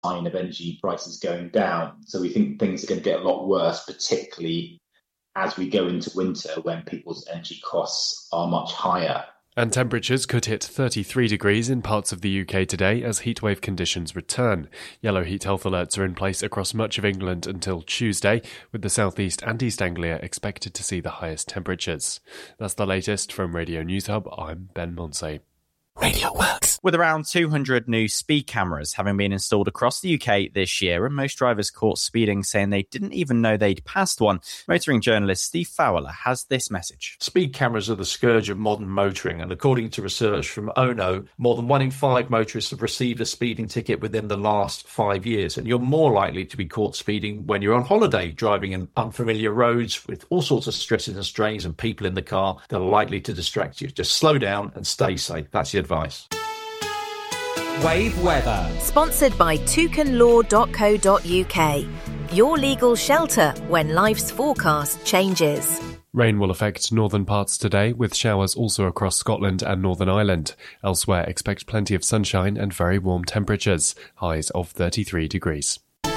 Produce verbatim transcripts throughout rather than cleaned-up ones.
sign of energy prices going down. So we think things are going to get a lot worse, particularly as we go into winter when people's energy costs are much higher. And temperatures could hit thirty-three degrees in parts of the U K today as heatwave conditions return. Yellow heat health alerts are in place across much of England until Tuesday, with the South East and East Anglia expected to see the highest temperatures. That's the latest from Radio News Hub. I'm Ben Monsey. Radio Works. With around two hundred new speed cameras having been installed across the U K this year, and most drivers caught speeding saying they didn't even know they'd passed one, motoring journalist Steve Fowler has this message. Speed cameras are the scourge of modern motoring, and according to research from O N O, more than one in five motorists have received a speeding ticket within the last five years, and you're more likely to be caught speeding when you're on holiday, driving in unfamiliar roads with all sorts of stresses and strains and people in the car that are likely to distract you. Just slow down and stay safe. That's the advice. Wave weather. Sponsored by toucan law dot co dot uk. Your legal shelter when life's forecast changes. Rain will affect northern parts today, with showers also across Scotland and Northern Ireland. Elsewhere, expect plenty of sunshine and very warm temperatures, highs of thirty-three degrees.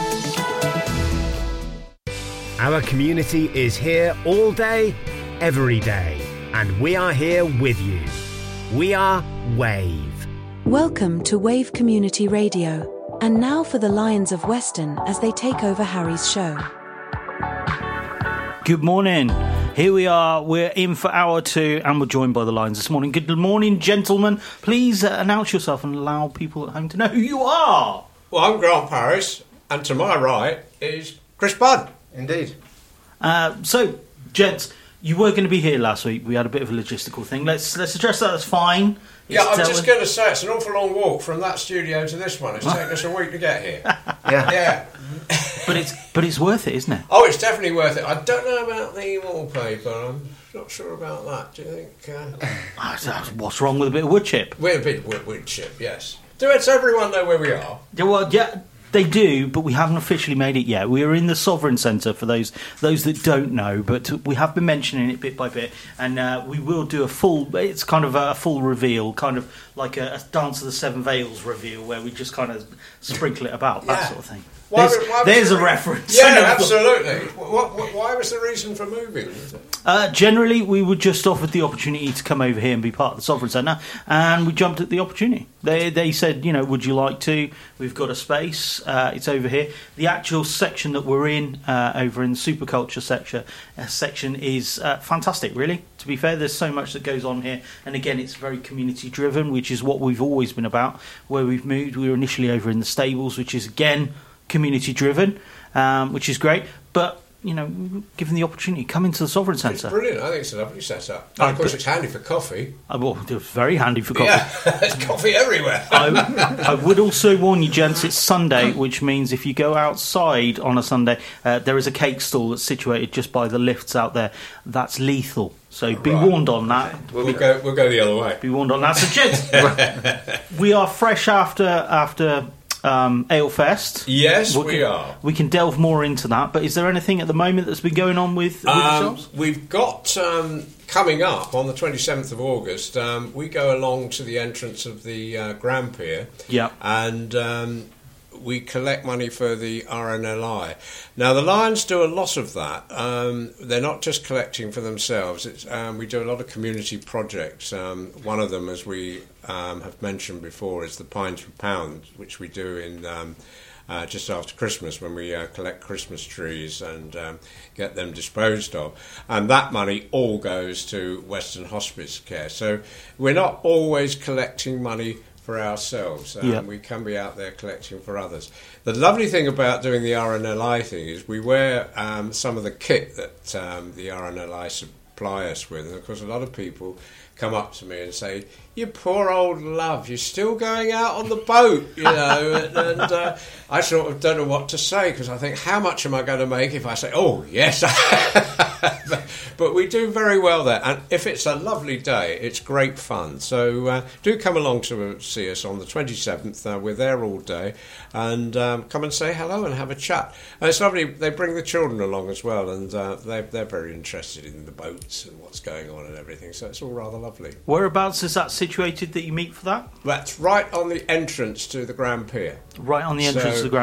Our community is here all day, every day, and we are here with you. We are Wave. Welcome to Wave Community Radio. And now for the Lions of Weston as they take over Harry's show. Good morning. Here we are. We're in for hour two and we're joined by the Lions this morning. Good morning, gentlemen. Please uh, announce yourself and allow people at home to know who you are. Well, I'm Grant Parris, and to my right is Chris Budd. Indeed. Uh, so, gents, you were going to be here last week. We had a bit of a logistical thing. Let's let's address that. That's fine. Yeah, I'm just going to say it's an awful long walk from that studio to this one. It's taken us a week to get here. Yeah, yeah. But it's but it's worth it, isn't it? Oh, it's definitely worth it. I don't know about the wallpaper. I'm not sure about that. Do you think? Uh... What's wrong with a bit of wood chip? With a bit of wood, wood chip, yes. Do it so everyone know where we are? Yeah, well, yeah. They do, but we haven't officially made it yet. We are in the Sovereign Centre for those those that don't know, but we have been mentioning it bit by bit, and uh, we will do a full. It's kind of a full reveal, kind of like a, a Dance of the Seven Veils reveal, where we just kind of sprinkle it about, that yeah. sort of thing. Why, there's why there's the a re- reference. Yeah, absolutely. What, what, why was the reason for moving? Uh, generally, we were just offered the opportunity to come over here and be part of the Sovereign Centre, and we jumped at the opportunity. They they said, you know, would you like to? We've got a space. Uh, it's over here. The actual section that we're in, uh, over in the Superculture section, uh, section is uh, fantastic, really. To be fair, there's so much that goes on here. And again, it's very community-driven, which is what we've always been about. Where we've moved, we were initially over in the stables, which is, again, community-driven, um, which is great. But, you know, given the opportunity, come into the Sovereign Centre. It's brilliant. I think it's a lovely setup. And, of course, it's handy for coffee. Uh, well, it's very handy for coffee. Yeah, there's coffee everywhere. I, I would also warn you, gents, it's Sunday, which means if you go outside on a Sunday, uh, there is a cake stall that's situated just by the lifts out there. That's lethal. So be right. warned on that. We'll, we'll go. We'll go the other way. Be warned on that. So, gents, we are fresh after after. Um, Alefest. Yes, we, we can, are. We can delve more into that, but is there anything at the moment that's been going on with, with um, yourselves? We've got, um, coming up on the twenty-seventh of August, um, we go along to the entrance of the uh, Grand Pier. Yeah. And um, we collect money for the R N L I. Now, the Lions do a lot of that. Um, they're not just collecting for themselves. It's, um, we do a lot of community projects. Um, one of them, as we um, have mentioned before, is the Pines for Pounds, which we do in um, uh, just after Christmas when we uh, collect Christmas trees and um, get them disposed of. And that money all goes to Western Hospice Care. So we're not always collecting money for ourselves. Um, yep. We can be out there collecting for others. The lovely thing about doing the R N L I thing is we wear um, some of the kit that um, the R N L I supply us with. And of course, a lot of people come up to me and say, "You poor old love, you're still going out on the boat," you know. and and uh, I sort of don't know what to say, because I think, how much am I going to make if I say, "Oh, yes." But we do very well there, and if it's a lovely day, it's great fun. So uh, do come along to see us on the twenty-seventh. Uh, we're there all day, and um, come and say hello and have a chat. And it's lovely. They bring the children along as well, and uh, they, they're very interested in the boats and what's going on and everything. So it's all rather lovely. Whereabouts is that situated that you meet for that? That's right on the entrance to the Grand Pier. Right on the entrance so, to the Grand